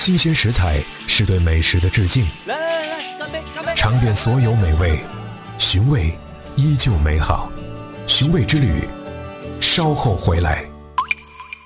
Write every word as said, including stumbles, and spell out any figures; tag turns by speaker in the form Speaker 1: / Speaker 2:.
Speaker 1: 新鲜食材是对美食的致敬。
Speaker 2: 来来来来，干杯干杯！
Speaker 1: 尝遍所有美味，寻味依旧美好。寻味之旅，稍后回来。